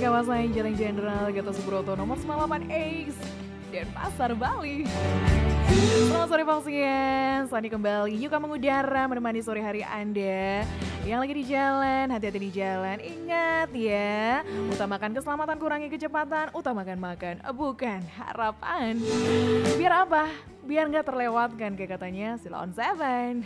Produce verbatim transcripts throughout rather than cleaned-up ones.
kawasan Jalan Jenderal Gatot Subroto nomor sembilan puluh delapan X Denpasar, Bali. Selamat sore Foxians, Sani kembali Yuka mengudara menemani sore hari Anda yang lagi di jalan. Hati-hati di jalan, ingat ya, utamakan keselamatan, kurangi kecepatan, utamakan makan, bukan harapan. Biar apa? Biar gak terlewatkan kayak katanya Sila on Seven.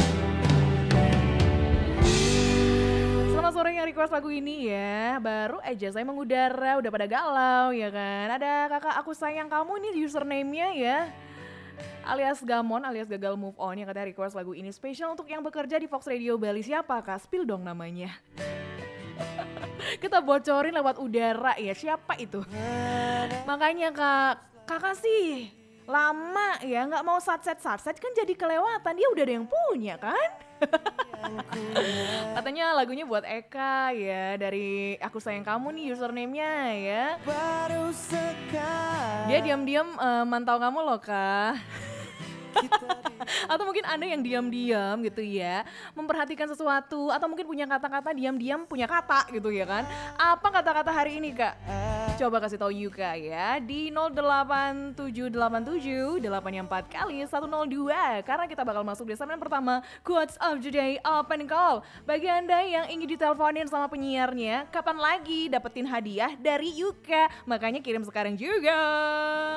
Selamat sore yang request lagu ini ya. Baru aja saya mengudara udah pada galau ya kan. Ada kakak aku sayang kamu nih username-nya ya, alias Gamon alias gagal move on, yang katanya request lagu ini spesial untuk yang bekerja di Fox Radio Bali. Siapa kak? Spill dong namanya. Kita bocorin lewat udara ya, siapa itu? Makanya kak, kakak sih lama ya nggak mau satset satset kan jadi kelewatan, dia udah ada yang punya kan. Katanya lagunya buat Eka ya, dari Aku Sayang Kamu nih username-nya ya. Dia diam-diam uh, mantau kamu loh kak. Atau mungkin Anda yang diam-diam gitu ya, memperhatikan sesuatu, atau mungkin punya kata-kata diam-diam punya kata gitu ya kan. Apa kata-kata hari ini kak? Coba kasih tahu Yuka ya di nol delapan tujuh delapan tujuh delapan empat kali satu nol dua, karena kita bakal masuk di segmen pertama Quotes of the Day Open Call. Bagi Anda yang ingin diteleponin sama penyiarnya, kapan lagi dapetin hadiah dari Yuka? Makanya kirim sekarang juga.